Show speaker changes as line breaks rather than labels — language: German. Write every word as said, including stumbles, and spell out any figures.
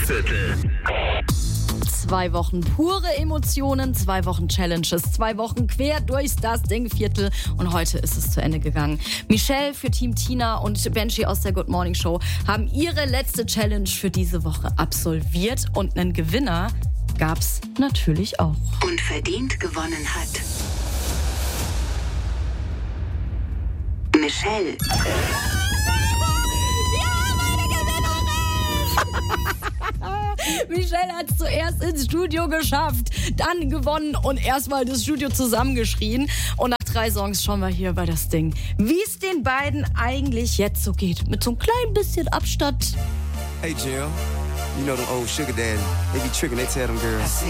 Dingviertel.
Zwei Wochen pure Emotionen, zwei Wochen Challenges, zwei Wochen quer durchs das Dingviertel und heute ist es zu Ende gegangen. Michelle für Team Tina und Benji aus der Good Morning Show haben ihre letzte Challenge für diese Woche absolviert und einen Gewinner gab's natürlich auch.
Und verdient gewonnen hat Michelle.
Michelle hat es zuerst ins Studio geschafft, dann gewonnen und erstmal das Studio zusammengeschrien. Und nach drei Songs schauen wir hier bei das Ding, wie es den beiden eigentlich jetzt so geht. Mit so einem kleinen bisschen Abstand.
Hey Jill, you know them old sugar daddy, they be tricking, they tell them girls,